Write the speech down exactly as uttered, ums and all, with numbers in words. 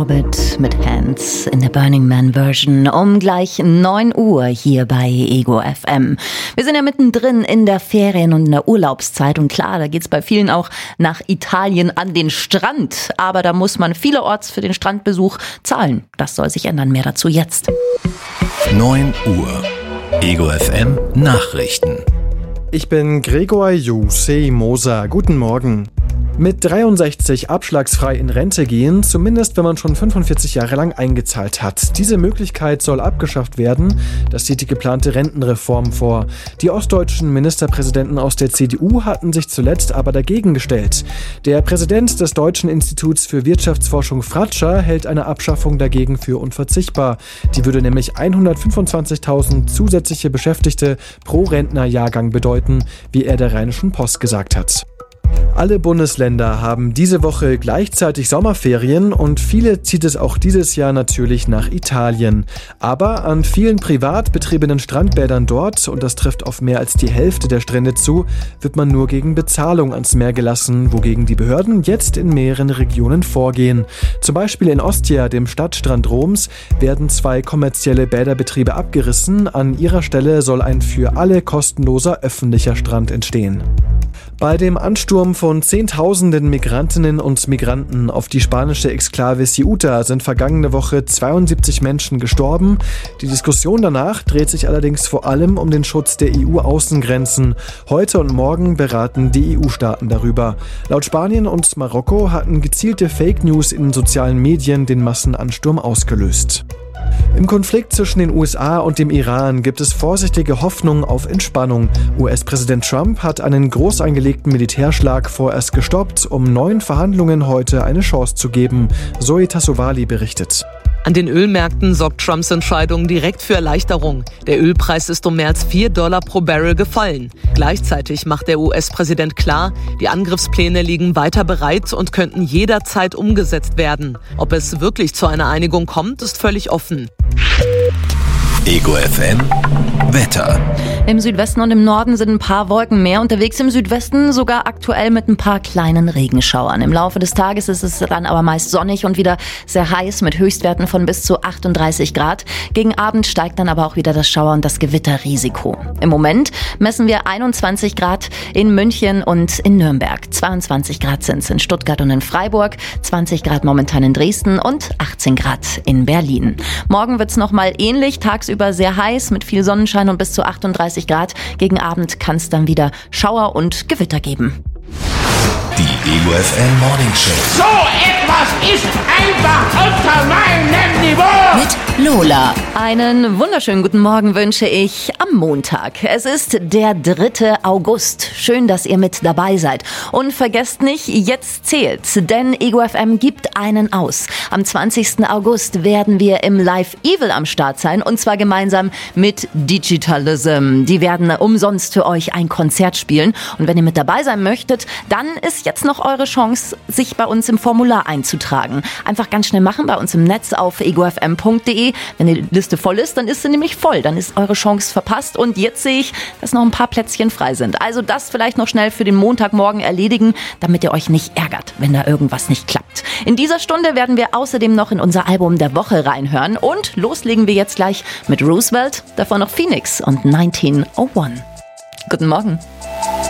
Orbit mit Hands in der Burning Man Version um gleich neun Uhr hier bei Ego F M. Wir sind ja mittendrin in der Ferien- und in der Urlaubszeit und klar, da geht's bei vielen auch nach Italien an den Strand. Aber da muss man vielerorts für den Strandbesuch zahlen. Das soll sich ändern. Mehr dazu jetzt. neun Uhr. Ego F M Nachrichten. Ich bin Gregor Jussi Moser. Guten Morgen. Mit dreiundsechzig abschlagsfrei in Rente gehen, zumindest wenn man schon fünfundvierzig Jahre lang eingezahlt hat. Diese Möglichkeit soll abgeschafft werden. Das sieht die geplante Rentenreform vor. Die ostdeutschen Ministerpräsidenten aus der C D U hatten sich zuletzt aber dagegen gestellt. Der Präsident des Deutschen Instituts für Wirtschaftsforschung Fratscher hält eine Abschaffung dagegen für unverzichtbar. Die würde nämlich hundertfünfundzwanzigtausend zusätzliche Beschäftigte pro Rentnerjahrgang bedeuten, wie er der Rheinischen Post gesagt hat. Alle Bundesländer haben diese Woche gleichzeitig Sommerferien und viele zieht es auch dieses Jahr natürlich nach Italien. Aber an vielen privat betriebenen Strandbädern dort, und das trifft auf mehr als die Hälfte der Strände zu, wird man nur gegen Bezahlung ans Meer gelassen, wogegen die Behörden jetzt in mehreren Regionen vorgehen. Zum Beispiel in Ostia, dem Stadtstrand Roms, werden zwei kommerzielle Bäderbetriebe abgerissen. An ihrer Stelle soll ein für alle kostenloser öffentlicher Strand entstehen. Bei dem Ansturm von Zehntausenden Migrantinnen und Migranten auf die spanische Exklave Ceuta sind vergangene Woche zweiundsiebzig Menschen gestorben. Die Diskussion danach dreht sich allerdings vor allem um den Schutz der E U-Außengrenzen. Heute und morgen beraten die E U-Staaten darüber. Laut Spanien und Marokko hatten gezielte Fake News in den sozialen Medien den Massenansturm ausgelöst. Im Konflikt zwischen den U S A und dem Iran gibt es vorsichtige Hoffnung auf Entspannung. U S-Präsident Trump hat einen groß angelegten Militärschlag vorerst gestoppt, um neuen Verhandlungen heute eine Chance zu geben. Zoe Tassovali berichtet. An den Ölmärkten sorgt Trumps Entscheidung direkt für Erleichterung. Der Ölpreis ist um mehr als vier Dollar pro Barrel gefallen. Gleichzeitig macht der U S-Präsident klar, die Angriffspläne liegen weiter bereit und könnten jederzeit umgesetzt werden. Ob es wirklich zu einer Einigung kommt, ist völlig offen. Ego F M Wetter. Im Südwesten und im Norden sind ein paar Wolken mehr unterwegs, im Südwesten sogar aktuell mit ein paar kleinen Regenschauern. Im Laufe des Tages ist es dann aber meist sonnig und wieder sehr heiß mit Höchstwerten von bis zu achtunddreißig Grad. Gegen Abend steigt dann aber auch wieder das Schauer- und das Gewitterrisiko. Im Moment messen wir einundzwanzig Grad in München und in Nürnberg. zweiundzwanzig Grad sind es in Stuttgart und in Freiburg, zwanzig Grad momentan in Dresden und achtzehn Grad in Berlin. Morgen wird es nochmal ähnlich, tagsüber sehr heiß mit viel Sonnenschein und bis zu achtunddreißig Grad. Gegen Abend kann es dann wieder Schauer und Gewitter geben. Die Ego F M Morning Show. So etwas ist einfach unter meinem Niveau. Mit Lola. Einen wunderschönen guten Morgen wünsche ich am Montag. Es ist der dritte August. Schön, dass ihr mit dabei seid. Und vergesst nicht, jetzt zählt's, denn Ego F M gibt einen aus. Am zwanzigsten August werden wir im Live Evil am Start sein und zwar gemeinsam mit Digitalism. Die werden umsonst für euch ein Konzert spielen und wenn ihr mit dabei sein möchtet, dann ist jetzt noch eure Chance, sich bei uns im Formular einzutragen. Einfach ganz schnell machen bei uns im Netz auf ego f m punkt d e. Wenn die Liste voll ist, dann ist sie nämlich voll. Dann ist eure Chance verpasst und jetzt sehe ich, dass noch ein paar Plätzchen frei sind. Also das vielleicht noch schnell für den Montagmorgen erledigen, damit ihr euch nicht ärgert, wenn da irgendwas nicht klappt. In dieser Stunde werden wir außerdem noch in unser Album der Woche reinhören und loslegen wir jetzt gleich mit Roosevelt, davor noch Phoenix und neunzehnhunderteins. Guten Morgen.